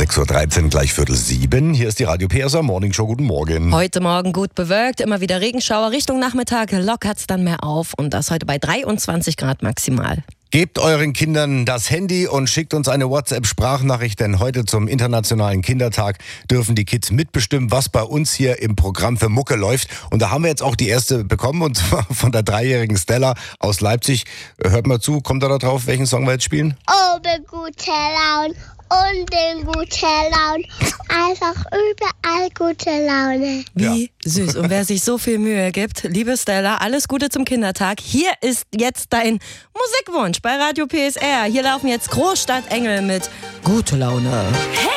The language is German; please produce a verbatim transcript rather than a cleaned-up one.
sechs Uhr dreizehn, gleich Viertel sieben. Hier ist die Radio P S A Morning Show. Guten Morgen. Heute Morgen gut bewölkt, immer wieder Regenschauer. Richtung Nachmittag lockert es dann mehr auf und das heute bei dreiundzwanzig Grad maximal. Gebt euren Kindern das Handy und schickt uns eine WhatsApp-Sprachnachricht, denn heute zum Internationalen Kindertag dürfen die Kids mitbestimmen, was bei uns hier im Programm für Mucke läuft. Und da haben wir jetzt auch die erste bekommen, und zwar von der dreijährigen Stella aus Leipzig. Hört mal zu, kommt da drauf, welchen Song wir jetzt spielen? Oh, bin gute Laune und bin gute Laune. Einfach überall gute Laune. Wie süß. Und wer sich so viel Mühe gibt, liebe Stella, alles Gute zum Kindertag. Hier ist jetzt dein Musikwunsch bei Radio P S R. Hier laufen jetzt Großstadtengel mit Gute Laune.